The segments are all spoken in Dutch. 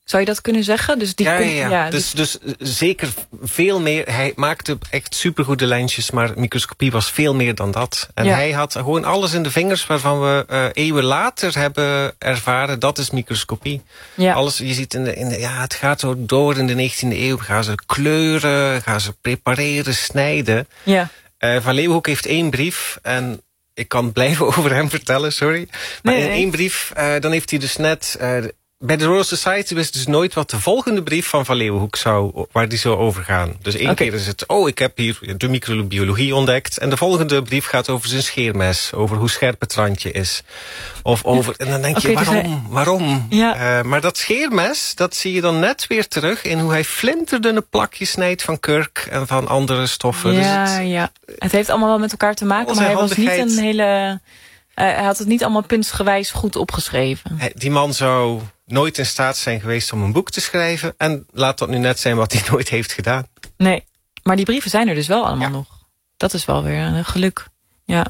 Zou je dat kunnen zeggen? Dus Dus zeker veel meer. Hij maakte echt supergoede lijntjes, maar microscopie was veel meer dan dat. En hij had gewoon alles in de vingers waarvan we eeuwen later hebben ervaren, dat is microscopie. Ja. Alles, je ziet het gaat zo door in de 19e eeuw. Gaan ze kleuren, gaan ze prepareren, snijden. Ja. Van Leeuwenhoek heeft 1 brief en ik kan blijven over hem vertellen, sorry. Maar in 1 brief, dan heeft hij dus net... bij de Royal Society wist dus nooit wat de volgende brief van Leeuwenhoek waar die zou overgaan. Dus 1 keer is het, ik heb hier de microbiologie ontdekt. En de volgende brief gaat over zijn scheermes. Over hoe scherp het randje is. Of over, en dan denk je, waarom? Ja. Maar dat scheermes, dat zie je dan net weer terug in hoe hij flinterdunne plakjes snijdt van kurk en van andere stoffen. Ja, dus het heeft allemaal wel met elkaar te maken, maar hij was niet een hele... hij had het niet allemaal puntsgewijs goed opgeschreven. Die man zou nooit in staat zijn geweest om een boek te schrijven. En laat dat nu net zijn wat hij nooit heeft gedaan. Nee, maar die brieven zijn er dus wel allemaal nog. Dat is wel weer een geluk. Ja.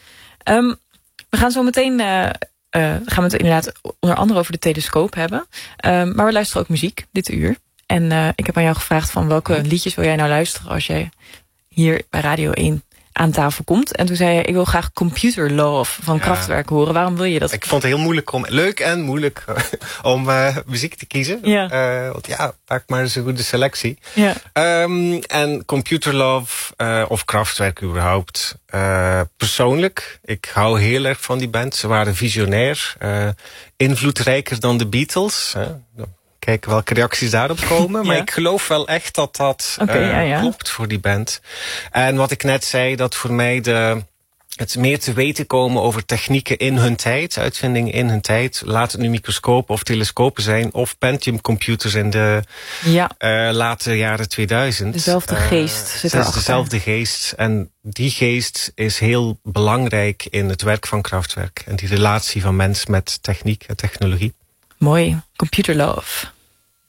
We gaan zo meteen... gaan we het inderdaad onder andere over de telescoop hebben. Maar we luisteren ook muziek dit uur. En ik heb aan jou gevraagd van welke liedjes wil jij nou luisteren als jij hier bij Radio 1 aan tafel komt. En toen zei je, ik wil graag Computer Love van Kraftwerk horen. Waarom wil je dat? Ik vond het heel moeilijk leuk en moeilijk om muziek te kiezen. Ja. Want maak maar eens een goede selectie. Ja. En Computer Love of Kraftwerk überhaupt. Persoonlijk, ik hou heel erg van die band. Ze waren visionair. Invloedrijker dan de Beatles. Kijken welke reacties daarop komen. Maar ik geloof wel echt dat dat klopt voor die band. En wat ik net zei, dat voor mij het meer te weten komen over technieken in hun tijd, uitvindingen in hun tijd. Laat het nu microscopen of telescopen zijn, of Pentium-computers in de late jaren 2000. Dezelfde geest zit erachter. Dezelfde geest. En die geest is heel belangrijk in het werk van Kraftwerk. En die relatie van mens met techniek en technologie. Mooi. Computer Love.